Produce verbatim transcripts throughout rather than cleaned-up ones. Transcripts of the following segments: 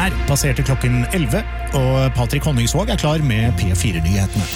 Der passerte klokken elleve, og Patrick Honningsvåg er klar med P fire-nyhetene.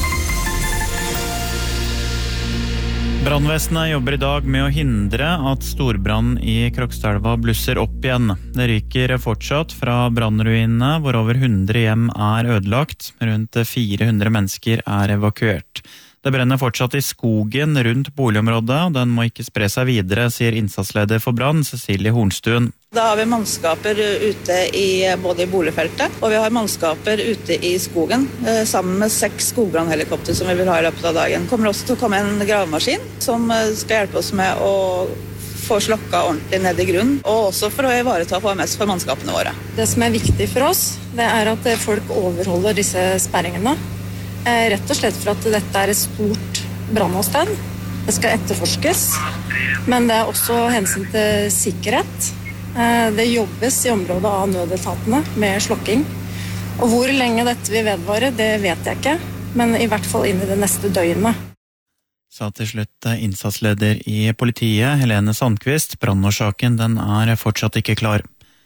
Brannvesenet jobber i dag med å hindre at storbrann i Krokstadelva blusser opp igjen. Det ryker fortsatt fra brannruinene, hvor over hundre hjem er ødelagt. Rundt fire hundre mennesker er evakuert. Det brenner fortsatt i skogen rundt boligområdet, og den må ikke spre seg videre, sier innsatsleder for brann, Cecilie Hornstuen. Da har vi mannskaper ute i både i boligfeltet, og vi har mannskaper ute i skogen, sammen med seks skogbrannhelikopter som vi vil ha i løpet av dagen. Det kommer også til å komme en gravemaskin som skal hjelpe oss med å få slokka ordentlig ned i grunnen, og også for å ivareta H M S for mannskapene våre. Det som er viktig for oss, det er at folk overholder disse sperringene. Rett og slett for at dette er et stort brannåsted. Det skal etterforskes, men det er også hensyn til sikkerhet. Det jobbes i området av nødetatene med slokking. Og hvor lenge dette vil vedvare, det vet jeg ikke, men i hvert fall inn i det neste døgnet. Sa til slutt innsatsleder i politiet, Helene Sandqvist. Brannårsaken den er fortsatt ikke klar.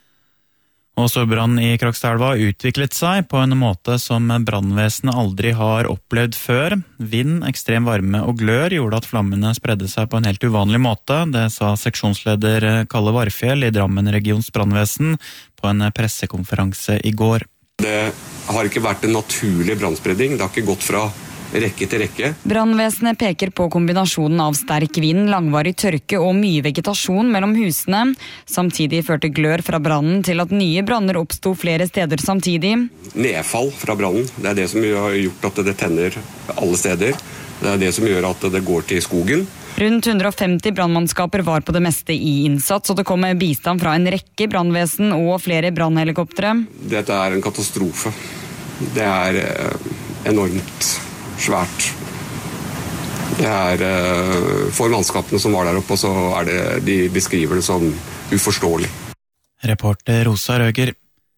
Og storbrann i Krokstadelva utviklet seg på en måte som brannvesenet aldri har opplevd før. Vind, ekstrem varme og glør gjorde at flammene spredde seg på en helt uvanlig måte. Det sa seksjonsleder Kalle Varfjell i Drammen regions brannvesen på en pressekonferanse i går. Det har ikke vært en naturlig brannspredning. Det har ikke gått fra rekke til rekke. Brannvesenet peker på kombinasjonen av sterk vind, langvarig tørke og mye vegetasjon mellom husene. Samtidig førte glør fra brannen til at nye branner oppstod flere steder samtidig. Nedfall fra brannen, det er det som har gjort at det tenner alle steder. Det er det som gjør at det går til skogen. Rundt hundre og femti brannmannskaper var på det meste i innsats, og det kom bistand fra en rekke brannvesen og flere brannhelikoptre. Dette er en katastrofe. Det er enormt svært. Det er for mannskapene som var der oppe, og så er det, de beskriver det som uforståelig. Reporter Rosa Røger.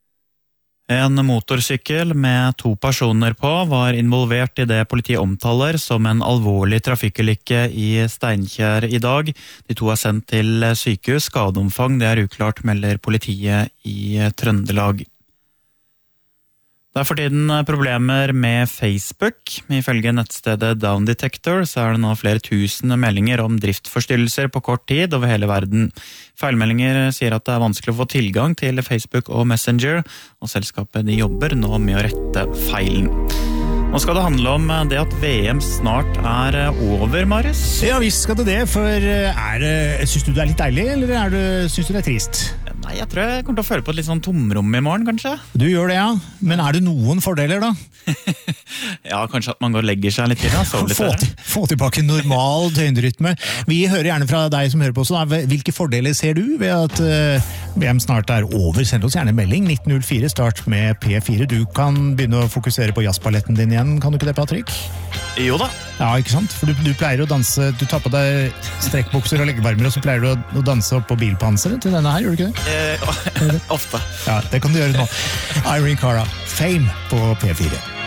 En motorsykkel med to personer på var involvert i det politiet omtaler som en alvorlig trafikkulykke i Steinkjer i dag. De to er sendt til sykehus. Skadeomfang det er uklart, melder politiet i Trøndelag. Det er for tiden problemer med Facebook. Ifølge nettstedet Down Detector så er det nå flere tusen meldinger om driftforstyrrelser på kort tid over hele verden. Feilmeldinger sier at det er vanskelig å få tilgang til Facebook og Messenger, og selskapet de jobber nå med å rette feilen. Nå skal det handle om det at V M snart er over, Marius. Ja, visst skal det det, for er det, synes du det er litt deilig, eller er det, synes du det er trist? Nei, jeg tror jeg kommer til å føle på et litt sånn tomrom i morgen, kanskje. Du gjør det, ja. Men er det noen fordeler, da? Ja, kanskje at man går og legger seg litt inn, da. Sove litt. Få, til, få tilbake normal døgnrytme. Ja. Vi hører gjerne fra deg som hører på oss, da. Hvilke fordeler ser du ved at uh, V M snart er over? Send oss gjerne en melding. nitten null fire, start med P fire. Du kan begynne å fokusere på jazzballetten din igjen, kan du ikke det, Patrick? Jo da. Ja, ikke sant? For du, du pleier å danse, du tar på deg strekkbukser og leggevarmer, og så pleier du å, å danse opp på bilpanseret til denne her, gjør du ikke det? Eh, ofte. Ja, det kan du gjøre nå. Irene Cara, Fame på P fire.